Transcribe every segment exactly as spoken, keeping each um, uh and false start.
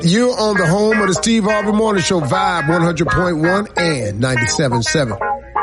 You're on the home of the Steve Harvey Morning Show, Vibe one hundred point one and ninety-seven point seven.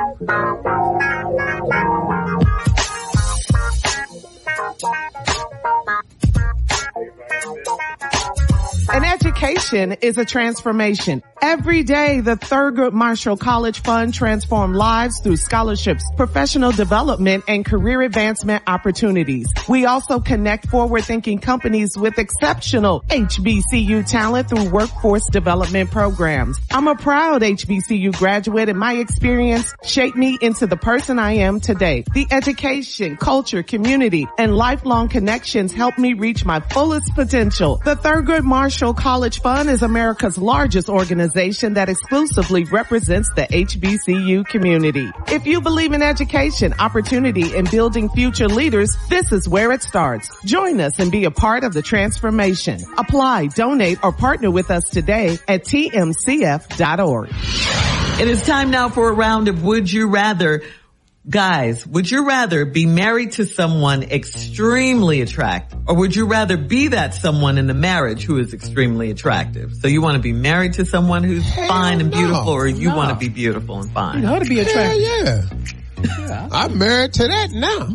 An education is a transformation. Every day, the Thurgood Marshall College Fund transforms lives through scholarships, professional development, and career advancement opportunities. We also connect forward-thinking companies with exceptional H B C U talent through workforce development programs. I'm a proud H B C U graduate, and my experience shaped me into the person I am today. The education, culture, community, and lifelong connections helped me reach my fullest potential. The Thurgood Marshall College Fund is America's largest organization that exclusively represents the H B C U community. If you believe in education, opportunity, and building future leaders, this is where it starts. Join us and be a part of the transformation. Apply, donate, or partner with us today at T M C F dot org. It is time now for a round of Would You Rather. Guys, would you rather be married to someone extremely attractive, or would you rather be that someone in the marriage who is extremely attractive? So you want to be married to someone who's Hell fine and beautiful, no, or you no. want to be beautiful and fine? You know how to be attractive. Hell yeah. Yeah. I'm married to that now.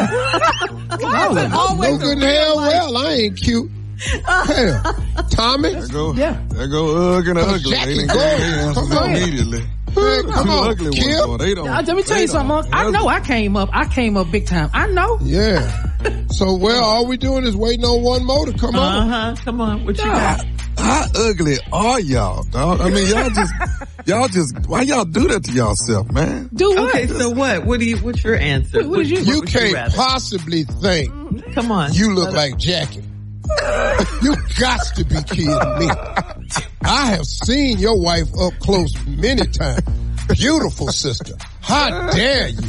Yeah. no, no good in hell well, I ain't cute. Hell, Tommy. There go, yeah. there go ugly and ugly. They didn't go immediately. Man, come on, ugly Kim. Ones, they don't, now, let me tell you something, Unc. I know I came up. I came up big time. I know. Yeah. So, well, all we doing is waiting on one more to come uh-huh. on. Uh-huh. Come on. What you how, got? How ugly are y'all, dog? I mean, y'all just, y'all just, why y'all do that to y'allself, man? Do what? Okay, so what? What do you, what's your answer? What, what did you, you what can't you possibly think. Come on. You look like Jackie. You got to be kidding me. I have seen your wife up close many times. Beautiful sister. How dare you?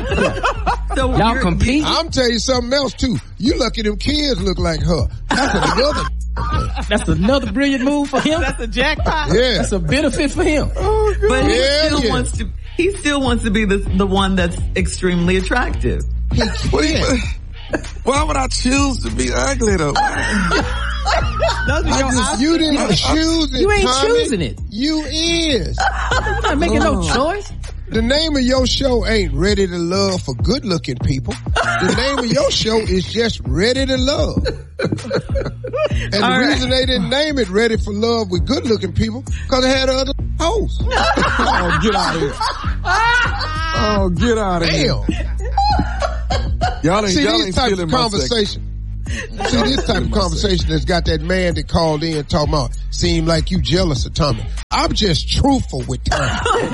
So y'all compete? I'm telling you something else too. You lucky them kids look like her. That's another. That's another brilliant move for him. That's a jackpot. Yeah. That's a benefit for him. Oh, but he yeah, still yeah. wants to, he still wants to be the, the one that's extremely attractive. What do you, why would I choose to be ugly though? I just, you didn't choose it. You ain't Tommy. choosing it. You is. You're not making oh. no choice. The name of your show ain't Ready to Love for good looking people. The name of your show is just Ready to Love. And All the right. reason they didn't name it Ready for Love with good looking people, cause it had other hoes. Oh, get out of here. Oh, get out of here. Damn. Y'all ain't, See, y'all these ain't type of conversation. See, this type of conversation that's got that man that called in talking about, seem like you jealous of Tommy. I'm just truthful with Tommy.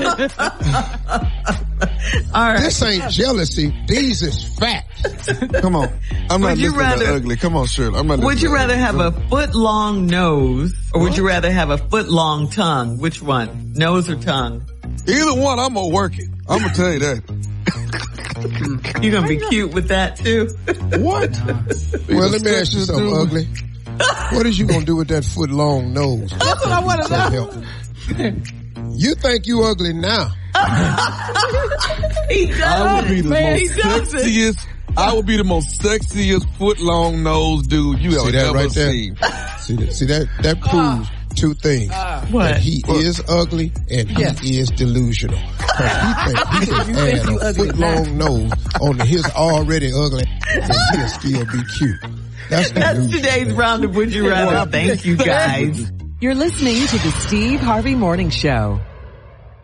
All right. This ain't jealousy. These is facts. Come on. I'm not would you listening rather, to ugly. Come on, Shirley. I'm not Would you rather ugly. have a foot long nose, or would you rather have a foot long tongue? Which one? Nose or tongue? Either one, I'm gonna work it. I'm gonna tell you that. You're gonna be cute with that too. What? Well, let me ask you something, ugly. What is you gonna do with that foot long nose? That's what I want to know. You think you ugly now? He does. I would be the Man, most sexiest. I would be the most sexiest foot long nose dude you see have that ever right there? seen. See that? See that? That proves. Uh. Two things. Uh, that he what? is ugly and he yeah. is delusional. Cause he think he can add a foot long nose on his already ugly and he'll still be cute. That's, That's today's round of Would You Rather. Thank you guys. You're listening to the Steve Harvey Morning Show.